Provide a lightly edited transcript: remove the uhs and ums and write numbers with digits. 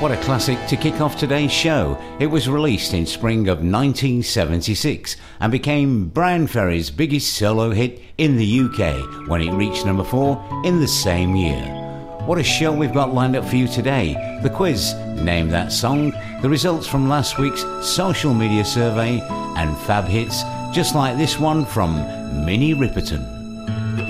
What a classic to kick off today's show. It was released in spring of 1976 and became Bryan Ferry's biggest solo hit in the UK when it reached number 4 in the same year. What a show we've got lined up for you today. The quiz, Name That Song, the results from last week's social media survey, and fab hits just like this one from Minnie Riperton.